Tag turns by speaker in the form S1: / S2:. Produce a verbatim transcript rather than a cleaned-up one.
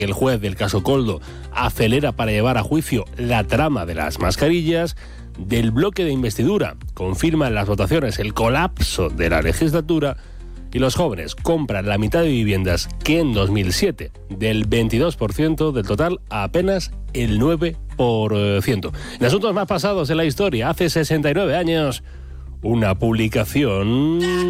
S1: El juez del caso Koldo acelera para llevar a juicio la trama de las mascarillas. Del bloque de investidura confirma en las votaciones el colapso de la legislatura. Y los jóvenes compran la mitad de viviendas que en dos mil siete, del veintidós por ciento del total a apenas el nueve por ciento. En asuntos más pasados en la historia, hace sesenta y nueve años, una publicación